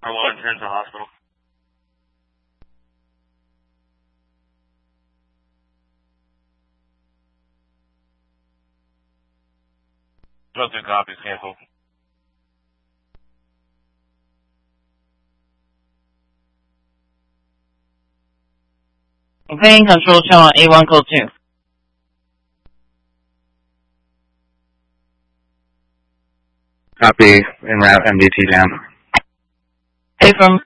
I want to turn to hospital. Drug 2 copies, cancel. Vein control channel A1 code 2. Copy, en route MDT down. Affirm.